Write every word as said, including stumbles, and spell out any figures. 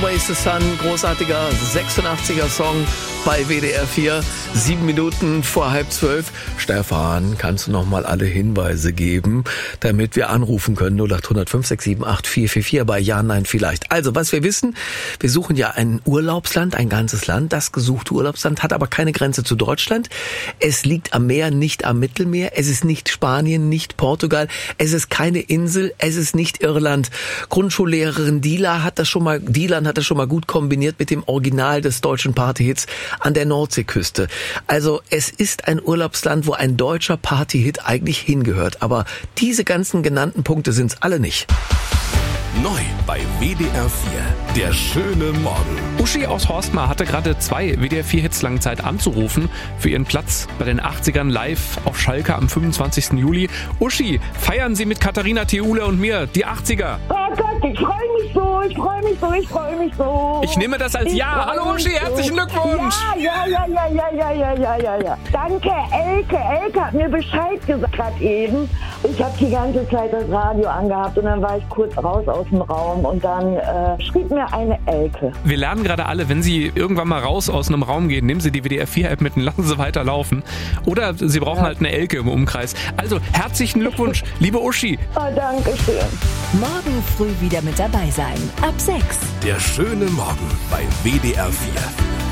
Always the Sun, großartiger sechsundachtziger Song bei W D R vier, sieben Minuten vor halb zwölf. Stefan, kannst du noch mal alle Hinweise geben, damit wir anrufen können? null acht null null fünf sechs sieben acht vier vier vier bei Ja, Nein, Vielleicht. Also, was wir wissen, wir suchen ja ein Urlaubsland, ein ganzes Land. Das gesuchte Urlaubsland hat aber keine Grenze zu Deutschland. Es liegt am Meer, nicht am Mittelmeer. Es ist nicht Spanien, nicht Portugal. Es ist keine Insel. Es ist nicht Irland. Grundschullehrerin Dila hat das schon mal, Dilan hat das schon mal gut kombiniert mit dem Original des deutschen Partyhits an der Nordseeküste. Also es ist ein Urlaubsland, wo ein deutscher Partyhit eigentlich hingehört. Aber diese ganzen genannten Punkte sind's alle nicht. Neu bei W D R vier, der schöne Morgen. Uschi aus Horstmar hatte gerade zwei W D R vier Hits lang Zeit anzurufen für ihren Platz bei den achtzigern live auf Schalke am fünfundzwanzigsten Juli. Uschi, feiern Sie mit Katharina Theule und mir die achtziger. Oh Gott, ich freue mich so, ich freue mich so, ich freue mich so. Ich nehme das als ich Ja. Hallo Uschi, so. herzlichen Glückwunsch. Ja, ja, ja, ja, ja, ja, ja, ja, ja. Danke, Elke. Elke hat mir Bescheid gesagt gerade eben. Ich habe die ganze Zeit das Radio angehabt und dann war ich kurz raus aus dem Raum und dann äh, schrieb mir eine Elke. Wir lernen gerade alle, wenn Sie irgendwann mal raus aus einem Raum gehen, nehmen Sie die W D R vier App mit und lassen Sie weiterlaufen. Oder Sie brauchen ja. halt eine Elke im Umkreis. Also herzlichen Glückwunsch, liebe Uschi. Oh, danke schön. Morgen früh wieder mit dabei sein. Ab sechs. Der schöne Morgen bei W D R vier.